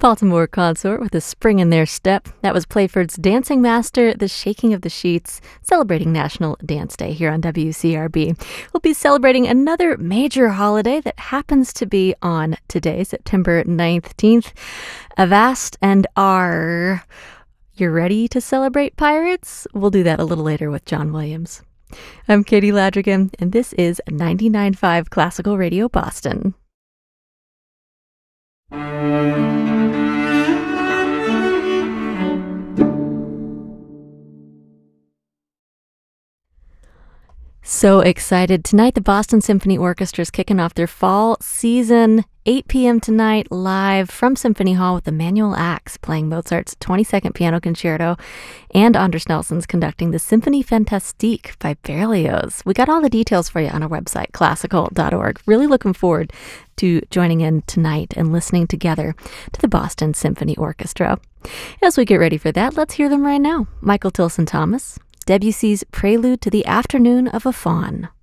Baltimore Consort with a spring in their step. That was Playford's Dancing Master, The Shaking of the Sheets, celebrating National Dance Day here on WCRB. We'll be celebrating another major holiday that happens to be on today, September 19th. Avast and R. You're ready to celebrate pirates? We'll do that a little later with John Williams. I'm Katie Ladrigan, and this is 99.5 Classical Radio Boston. So excited. Tonight, the Boston Symphony Orchestra is kicking off their fall season, 8 p.m. tonight, live from Symphony Hall with Emanuel Ax playing Mozart's 22nd Piano Concerto, and Anders Nelson's conducting the Symphonie Fantastique by Berlioz. We got all the details for you on our website, classical.org. Really looking forward to joining in tonight and listening together to the Boston Symphony Orchestra. As we get ready for that, let's hear them right now. Michael Tilson Thomas, Debussy's Prelude to the Afternoon of a Faun.